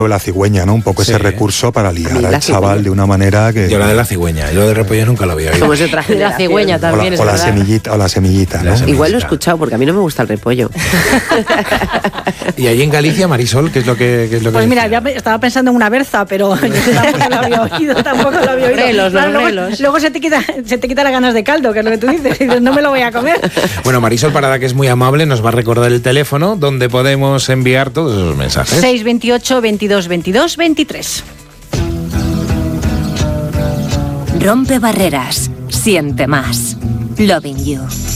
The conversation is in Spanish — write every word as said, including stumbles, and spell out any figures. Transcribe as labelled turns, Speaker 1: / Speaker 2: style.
Speaker 1: la cigüeña, ¿no? Un poco sí. ese recurso para liar al chaval cigüeña. De una manera que...
Speaker 2: Yo la de la cigüeña, yo de repollo nunca lo había oído.
Speaker 3: Somos de otra generación.
Speaker 4: La cigüeña también,
Speaker 1: o la, o la semillita, o la semillita, ¿no?
Speaker 3: La semillita. Igual lo he escuchado, porque a mí no me gusta el repollo.
Speaker 2: Y allí en Galicia, Marisol, ¿qué es lo que, qué es lo que
Speaker 5: Pues mira, ya estaba pensando en una berza, pero yo tampoco lo había oído, tampoco lo había oído.
Speaker 4: Relos,
Speaker 5: claro,
Speaker 4: los
Speaker 5: luego, luego se te quita, se te quita las ganas de caldo, que es lo que tú dices, y dices, no me lo voy a comer.
Speaker 2: Bueno, Marisol Parada, que es muy amable, nos va a recordar el teléfono donde podemos enviar todos esos mensajes.
Speaker 5: seis veintiocho, veintidós, veintidós, veintitrés.
Speaker 6: Rompe barreras, siente más. Loving You.